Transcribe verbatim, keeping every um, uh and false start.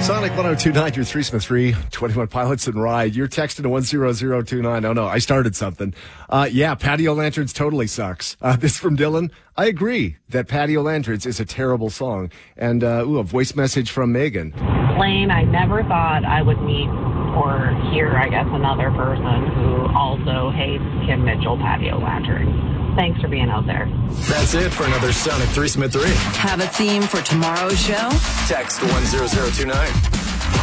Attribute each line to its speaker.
Speaker 1: Sonic one oh two point nine, your three Smith three, twenty-one Pilots and Ride. You're texting to one zero zero two nine. Oh, no, I started something. Uh, yeah, patio lanterns totally sucks. Uh, this from Dylan. I agree that Patio Lanterns is a terrible song. And, uh, ooh, a voice message from Megan.
Speaker 2: Lane, I never thought I would meet or hear, I guess, another person who also hates Kim Mitchell patio lanterns. Thanks for being out there.
Speaker 3: That's it for another Sonic three Smith three.
Speaker 4: Have a theme for tomorrow's show?
Speaker 3: Text one zero zero two nine.